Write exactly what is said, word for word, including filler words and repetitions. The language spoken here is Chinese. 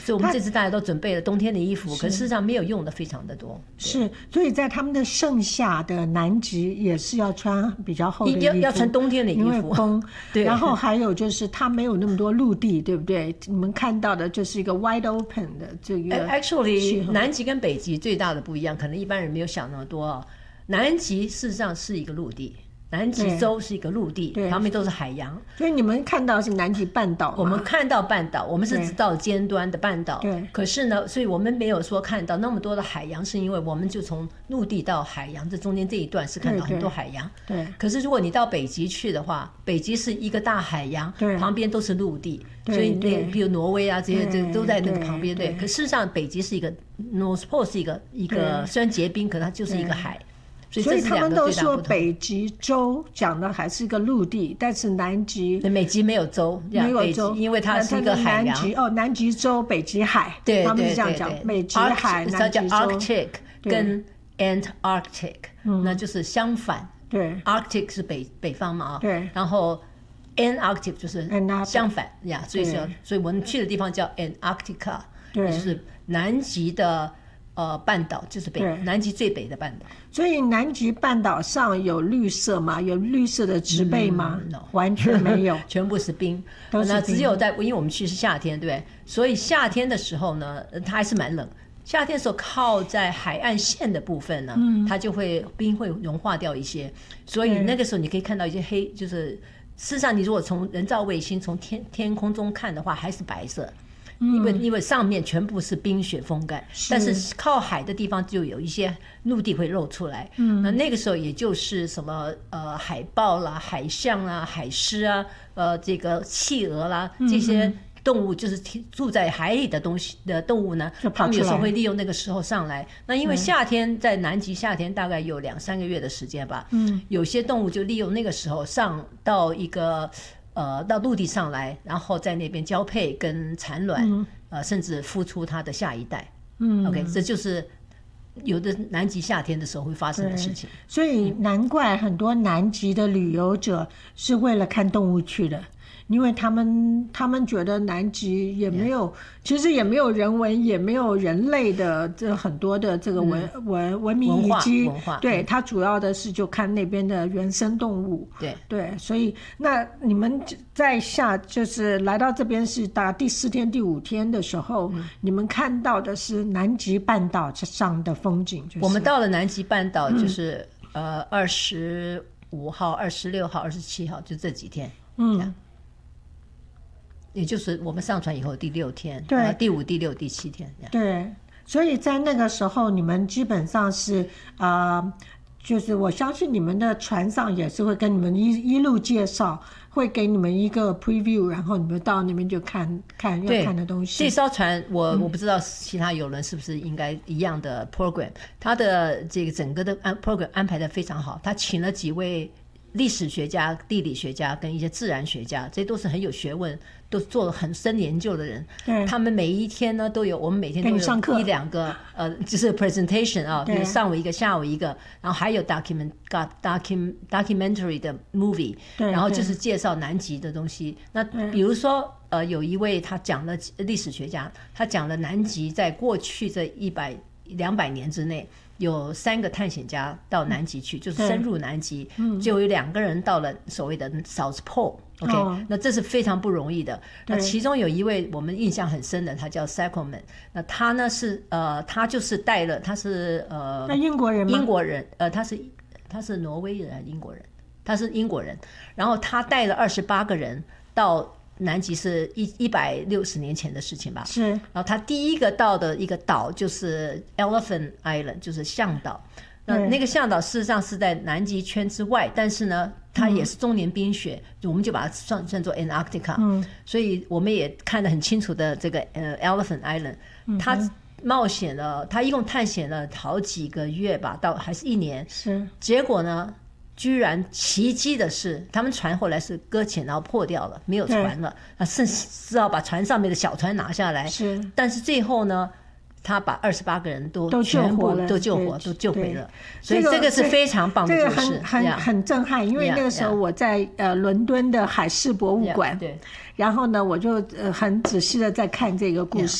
所以我们这次大家都准备了冬天的衣服，可事实上没有用的非常的多。 是，所以在他们的盛夏的南极也是要穿比较厚的衣服， 要要穿冬天的衣服， 因为风。 对， 然后还有就是它没有那么多陆地，对不对？你们看到的就是一个 wide open 的这个。 Actually， 南极跟北极最大的不一样，可能一般人没有想那么多哦。南极事实上是一个陆地。南极洲是一个陆地，旁边都是海洋， 所以你们看到是南极半岛吗？ 我们看到半岛，我们是只到尖端的半岛。 对， 可是呢，所以我们没有说看到那么多的海洋，是因为我们就从陆地到海洋这中间这一段是看到很多海洋。 对。 可是如果你到北极去的话，北极是一个大海洋，旁边都是陆地，所以那比如挪威啊这些这都在那个旁边。对。可事实上，北极是一个 North Pole 是一个一个虽然结冰，可它就是一个海。所以, 所以他们都说北极洲讲的还是一个陆地，但是南极北极没有洲， 没有洲， 因为它是一个海洋。 南极哦，南极洲、北极海， 对， 他们是这样讲，北极海、南极洲。 Arctic 跟 Antarctic， 那就是相反。 对 ，Arctic 是北北方嘛啊， 对， 然后 Antarctic 就是相反呀，所以说，所以我们去的地方叫 Antarctica， 对， 就是南极的。呃，半岛就是北南极最北的半岛， 所以南极半岛上有绿色吗？有绿色的植被吗？ 嗯 no. 完全没有， 全部是冰。 都是冰。 那只有在，因为我们去是夏天，对不对？所以夏天的时候呢，它还是蛮冷。夏天的时候靠在海岸线的部分呢，嗯、它就会冰会融化掉一些，所以那个时候你可以看到一些黑，就是事实上你如果从人造卫星从天天空中看的话，还是白色。因为因为上面全部是冰雪封盖，但是靠海的地方就有一些陆地会露出来。嗯，那那个时候也就是什么呃海豹啦、海象啦、海狮啊、呃这个企鹅啦这些动物，就是住在海里的东西的动物呢，他们有时候会利用那个时候上来。那因为夏天在南极，夏天大概有两三个月的时间吧。嗯，有些动物就利用那个时候上到一个。呃，到陆地上来，然后在那边交配跟产卵，嗯、呃，甚至孵出它的下一代。嗯 ，OK， 这就是有的南极夏天的时候会发生的事情。 所以难怪很多南极的旅游者是为了看动物去的。因为他们他们觉得南极也没有， yeah. 其实也没有人文，也没有人类的这很多的这个文、嗯、文文明遗迹， 文化， 对， 嗯、 它主要的是就看那边的原生动物， 对对，所以那你们在下就是来到这边是大概第四天第五天的时候，嗯、你们看到的是南极半岛上的风景，就是、 我们到了南极半岛就是、嗯、呃二十五号、二十六号、二十七号，就这几天，嗯。也就是我们上船以后第六天， 对、呃， 第五、第六、第七天， 对，所以在那个时候，你们基本上是啊、呃，就是我相信你们的船上也是会跟你们一一路介绍，会给你们一个 preview， 然后你们到那边就看看要看的东西。 这艘船我、嗯、我不知道其他邮轮是不是应该一样的 program， 它的这个整个的 program 安排的非常好，他请了几位历史学家、地理学家跟一些自然学家，这些都是很有学问。都做了很深研究的人，他们每一天呢都有，我们每天都有一两个呃，就是 presentation 啊，比如上午一个，下午一个，然后还有 document document documentary 的 movie， 然后就是介绍南极的东西。那比如说呃，有一位他讲了历史学家，他讲了南极在过去这一百两百年之内。有三个探险家到南极去，就是深入南极，就有两个人到了所谓的 South Pole。OK，、哦、那这是非常不容易的。那其中有一位我们印象很深的，他叫 Sackelman。那他呢是呃，他就是带了，他是呃， 那英国人吗？ 英国人，呃，他是他是挪威人还是英国人？他是英国人。然后他带了二十八个人到。南极是一一百六十年前的事情吧？ 是。 然后他第一个到的一个岛就是 Elephant Island， 就是象岛。那那个象岛事实上是在南极圈之外，但是呢，它也是终年冰雪，嗯、我们就把它算算作 Antarctica。嗯。所以我们也看得很清楚的这个呃 Elephant Island，他、嗯、冒险了，他一共探险了好几个月吧，到还是一年。 是。 结果呢？居然奇迹的是，他们船后来是搁浅，然后破掉了，没有船了。啊，甚至要把船上面的小船拿下来。 是， 但是最后呢，他把二十八个人都全部都救活，都救回了。所以这个是非常棒的故事， 这个很很很震撼。因为那个时候我在呃伦敦的海事博物馆，对，然后呢，我就呃很仔细的在看这个故事。